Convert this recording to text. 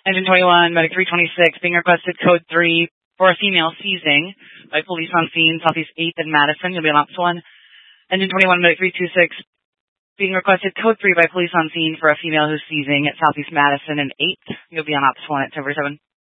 Engine 21, Medic 326, being requested code 3 for a female seizing by police on scene, Southeast 8th and Madison. You'll be on Ops 1. Engine 21, Medic 326, being requested code 3 by police on scene for a female who's seizing at Southeast Madison and 8th. You'll be on Ops 1 at 1047.